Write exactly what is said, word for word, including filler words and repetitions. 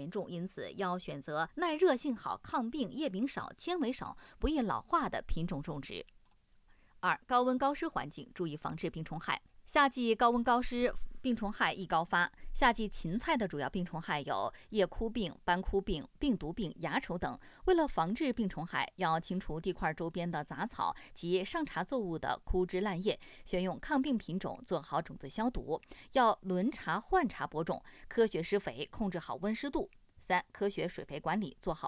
严重，因此要选择耐热性好、抗病、叶柄少、纤维少、不易老化的品种种植。二、高温高湿环境，注意防治病虫害。夏季高温高湿，病虫害易高发。夏季芹菜的主要病虫害有叶枯病、斑枯病、病毒病、蚜虫等。为了防治病虫害，要清除地块周边的杂草及上茶作物的枯枝烂叶，选用抗病品种，做好种子消毒。要轮茬换茬播种，科学施肥，控制好温湿度。三、科学水肥管理，做好